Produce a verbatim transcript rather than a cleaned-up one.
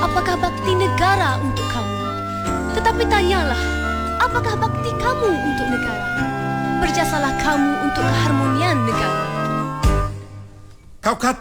apakah bakti negara untuk kamu. Tetapi tanyalah, apakah bakti kamu untuk negara? Berjasalah kamu untuk keharmonian negara. Kau kata